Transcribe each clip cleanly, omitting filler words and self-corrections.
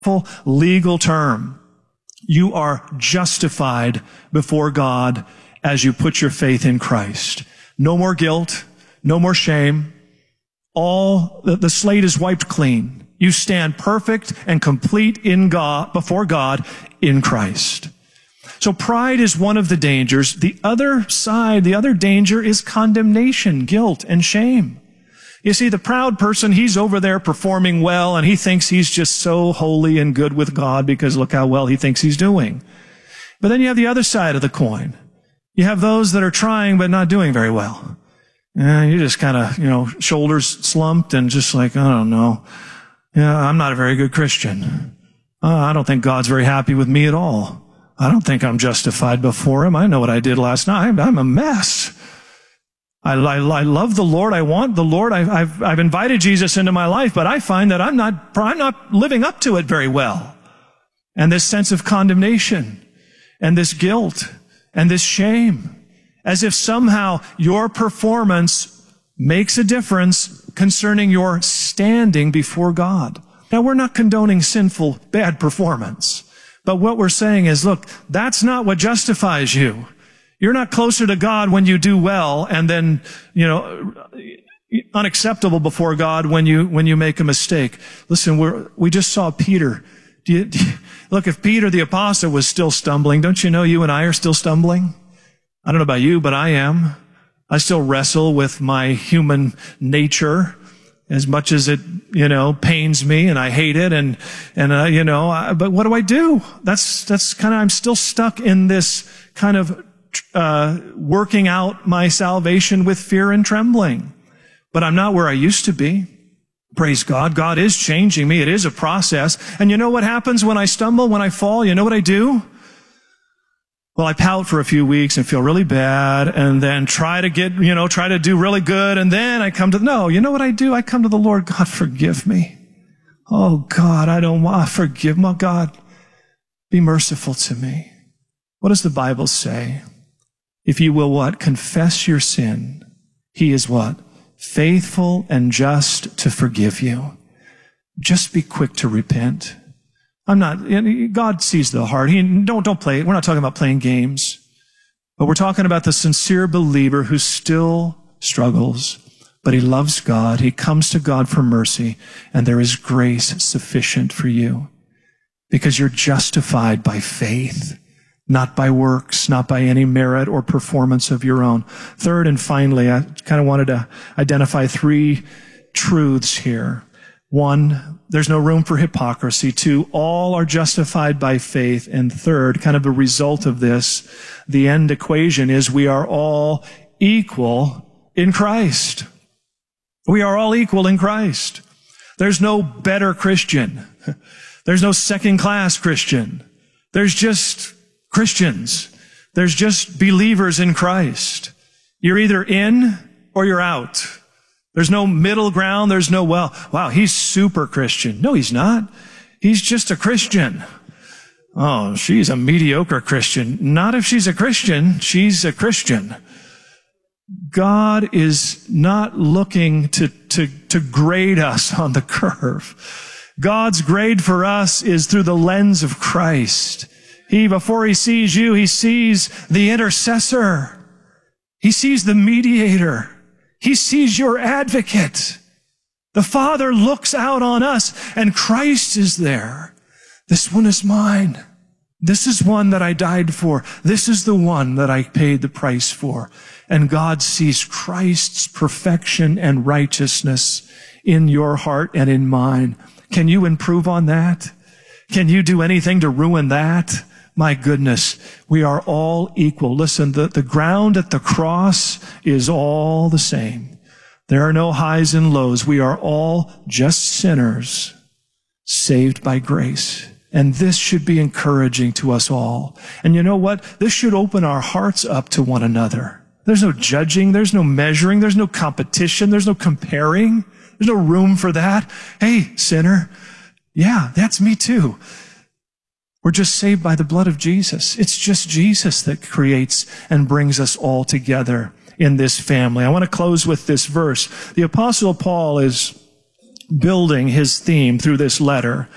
full legal term. You are justified before God as you put your faith in Christ. No more guilt, no more shame. The slate is wiped clean. You stand perfect and complete in God, before God in Christ. So pride is one of the dangers. The other side, the other danger is condemnation, guilt, and shame. You see, the proud person, he's over there performing well, and he thinks he's just so holy and good with God because look how well he thinks he's doing. But then you have the other side of the coin. You have those that are trying but not doing very well. You're just kind of, shoulders slumped and just like, I don't know. I'm not a very good Christian. I don't think God's very happy with me at all. I don't think I'm justified before Him. I know what I did last night. I'm a mess. I love the Lord. I want the Lord. I've invited Jesus into my life, but I find that I'm not living up to it very well. And this sense of condemnation and this guilt and this shame, as if somehow your performance makes a difference concerning your standing before God. Now, we're not condoning sinful, bad performance. But what we're saying is, look, that's not what justifies you. You're not closer to God when you do well and then, unacceptable before God when you make a mistake. Listen, we just saw Peter. Look, if Peter the apostle was still stumbling, don't you know you and I are still stumbling? I don't know about you, but I am. I still wrestle with my human nature. As much as it, pains me and I hate it but what do I do? That's kind of, I'm still stuck in this kind of, working out my salvation with fear and trembling. But I'm not where I used to be. Praise God. God is changing me. It is a process. And you know what happens when I stumble, when I fall? You know what I do? Well, I pout for a few weeks and feel really bad and then try to do really good. And then I come to, you know what I do? I come to the Lord. God, forgive me. Oh, God, I don't want to forgive my God. Be merciful to me. What does the Bible say? If you will what? Confess your sin. He is what? Faithful and just to forgive you. Just be quick to repent. God sees the heart. Don't play. We're not talking about playing games, but we're talking about the sincere believer who still struggles, but he loves God. He comes to God for mercy, and there is grace sufficient for you because you're justified by faith, not by works, not by any merit or performance of your own. Third and finally, I kind of wanted to identify three truths here. One, there's no room for hypocrisy. Two, all are justified by faith. And third, kind of a result of this, the end equation is we are all equal in Christ. We are all equal in Christ. There's no better Christian. There's no second-class Christian. There's just Christians. There's just believers in Christ. You're either in or you're out. There's no middle ground. There's no, wow, he's super Christian. No, he's not. He's just a Christian. Oh, she's a mediocre Christian. Not if she's a Christian. She's a Christian. God is not looking to grade us on the curve. God's grade for us is through the lens of Christ. Before he sees you, he sees the intercessor. He sees the mediator. He sees your advocate. The Father looks out on us, and Christ is there. This one is mine. This is one that I died for. This is the one that I paid the price for. And God sees Christ's perfection and righteousness in your heart and in mine. Can you improve on that? Can you do anything to ruin that? My goodness, we are all equal. Listen, the ground at the cross is all the same. There are no highs and lows. We are all just sinners saved by grace. And this should be encouraging to us all. And you know what? This should open our hearts up to one another. There's no judging. There's no measuring. There's no competition. There's no comparing. There's no room for that. Hey, sinner. Yeah, that's me too. We're just saved by the blood of Jesus. It's just Jesus that creates and brings us all together in this family. I want to close with this verse. The Apostle Paul is building his theme through this letter.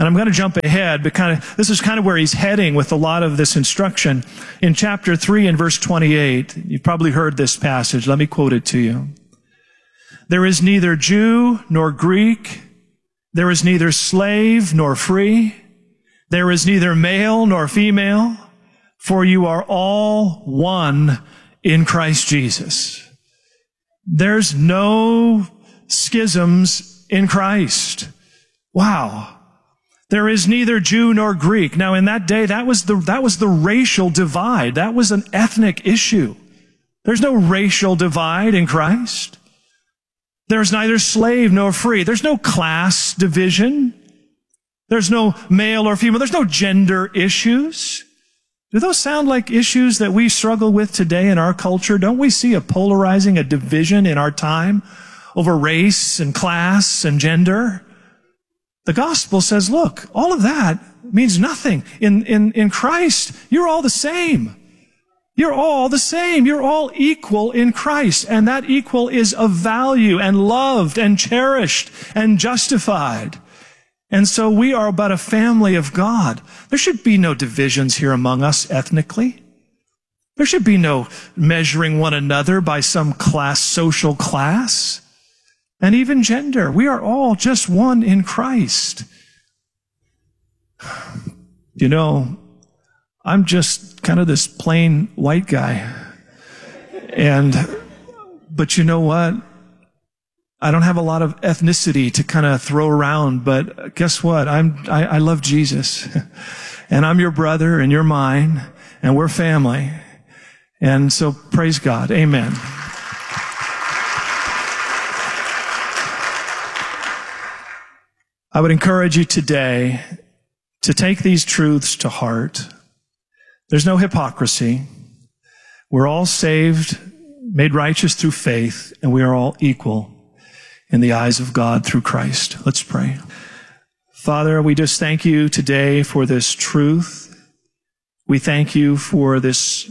And I'm going to jump ahead, but this is kind of where he's heading with a lot of this instruction. In chapter 3 and verse 28, you've probably heard this passage. Let me quote it to you. There is neither Jew nor Greek. There is neither slave nor free. There is neither male nor female, for you are all one in Christ Jesus. There's no schisms in Christ. Wow. There is neither Jew nor Greek. Now, in that day, that was the racial divide. That was an ethnic issue. There's no racial divide in Christ. There's neither slave nor free. There's no class division. There's no male or female. There's no gender issues. Do those sound like issues that we struggle with today in our culture? Don't we see a polarizing, a division in our time over race and class and gender? The gospel says, look, all of that means nothing. In Christ, you're all the same. You're all the same. You're all equal in Christ. And that equal is of value and loved and cherished and justified. And so we are about a family of God. There should be no divisions here among us ethnically. There should be no measuring one another by some class, social class, and even gender. We are all just one in Christ. You know, I'm just kind of this plain white guy. But you know what? I don't have a lot of ethnicity to kind of throw around, but guess what? I love Jesus. And I'm your brother and you're mine, and we're family. And so praise God. Amen. I would encourage you today to take these truths to heart. There's no hypocrisy. We're all saved, made righteous through faith, and we are all equal in the eyes of God through Christ. Let's pray. Father, we just thank you today for this truth. We thank you for this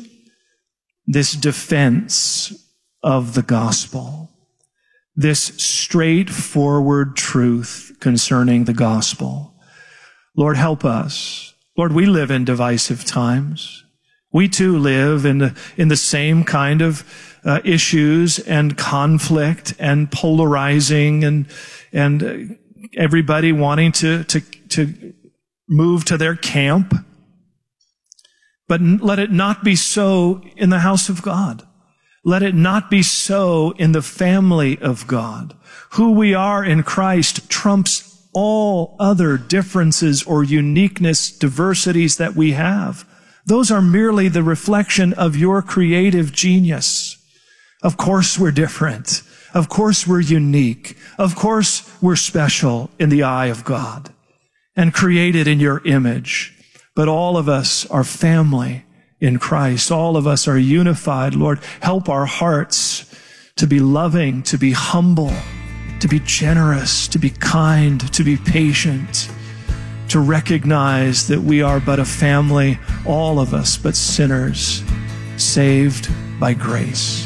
defense of the gospel, this straightforward truth concerning the gospel. Lord, help us. Lord, we live in divisive times. We too live in the same kind of issues and conflict and polarizing and everybody wanting to move to their camp. But let it not be so in the house of God. Let it not be so in the family of God. Who we are in Christ trumps all other differences or uniqueness, diversities that we have. Those are merely the reflection of your creative genius. Of course we're different. Of course we're unique. Of course we're special in the eye of God and created in your image. But all of us are family in Christ. All of us are unified. Lord, help our hearts to be loving, to be humble, to be generous, to be kind, to be patient, to recognize that we are but a family, all of us, but sinners, saved by grace.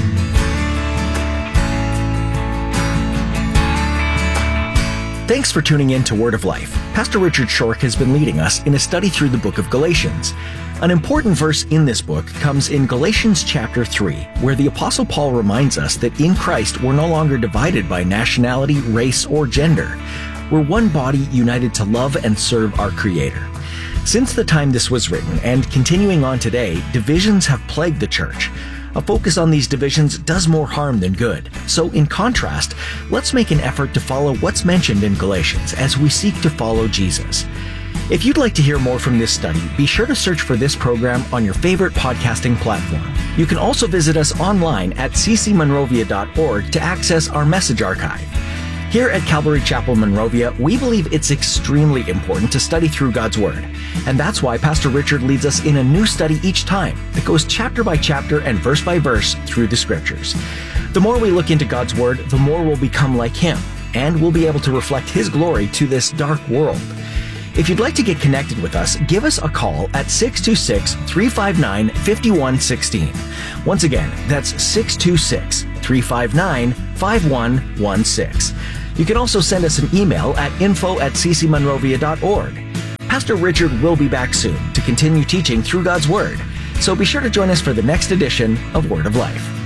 Thanks for tuning in to Word of Life. Pastor Richard Schork has been leading us in a study through the book of Galatians. An important verse in this book comes in Galatians chapter 3, where the Apostle Paul reminds us that in Christ we're no longer divided by nationality, race, or gender. We're one body united to love and serve our Creator. Since the time this was written, and continuing on today, divisions have plagued the church. A focus on these divisions does more harm than good. So in contrast, let's make an effort to follow what's mentioned in Galatians as we seek to follow Jesus. If you'd like to hear more from this study, be sure to search for this program on your favorite podcasting platform. You can also visit us online at ccmonrovia.org to access our message archive. Here at Calvary Chapel Monrovia, we believe it's extremely important to study through God's Word. And that's why Pastor Richard leads us in a new study each time that goes chapter by chapter and verse by verse through the Scriptures. The more we look into God's Word, the more we'll become like Him, and we'll be able to reflect His glory to this dark world. If you'd like to get connected with us, give us a call at 626-359-5116. Once again, that's 626-359-5116. You can also send us an email at info@ccmonrovia.org. Pastor Richard will be back soon to continue teaching through God's Word, so be sure to join us for the next edition of Word of Life.